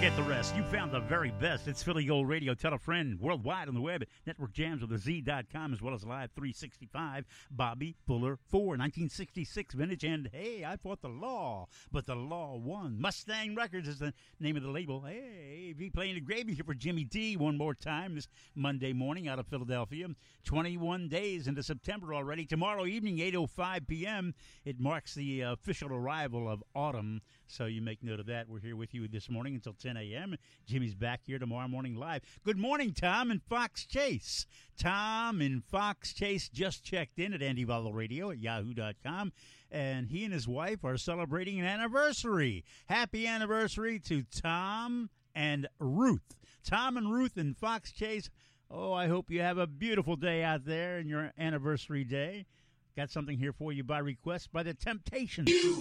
Forget the rest. You found the very best. It's Philly Gold Radio. Tell a friend worldwide on the web at networkjamswithaz.com as well as Live 365. Bobby Fuller 4, 1966 vintage. And hey, I fought the law, but the law won. Mustang Records is the name of the label. Hey, be playing the gravy here for Jimmy D one more time this Monday morning out of Philadelphia. 21 days into September already. Tomorrow evening, 8:05 p.m., it marks the official arrival of autumn. So you make note of that. We're here with you this morning until 10 a.m. Jimmy's back here tomorrow morning live. Good morning, Tom in Fox Chase. Tom in Fox Chase just checked in at Andy Vallo Radio at yahoo.com, and he and his wife are celebrating an anniversary. Happy anniversary to Tom and Ruth. Tom and Ruth in Fox Chase. Oh, I hope you have a beautiful day out there in your anniversary day. Got something here for you by request by The Temptations.